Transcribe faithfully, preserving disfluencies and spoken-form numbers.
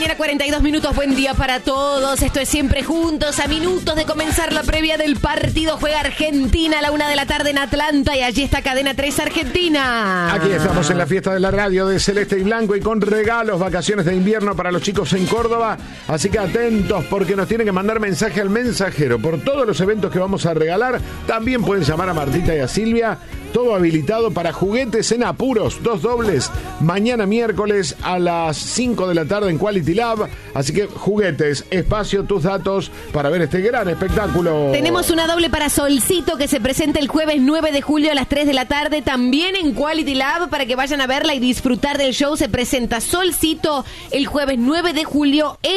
mañana, cuarenta y dos minutos. Buen día para todos. Esto es Siempre Juntos. A minutos de comenzar la previa del partido. Juega Argentina a la una de la tarde en Atlanta. Y allí está Cadena tres Argentina. Aquí estamos en la fiesta de la radio de Celeste y Blanco y con regalos, vacaciones de invierno para los chicos en Córdoba. Así que atentos porque nos tienen que mandar mensaje al mensajero por todos los eventos que vamos a regalar. También pueden llamar a Martita y a Silvia. Todo habilitado para juguetes en apuros. Dos dobles. Mañana miércoles a las cinco de la tarde en Quality Lab. Así que juguetes, espacio, tus datos para ver este gran espectáculo. Tenemos una doble para Solcito que se presenta el jueves nueve de julio a las tres de la tarde. También en Quality Lab para que vayan a verla y disfrutar del show. Se presenta Solcito el jueves nueve de julio en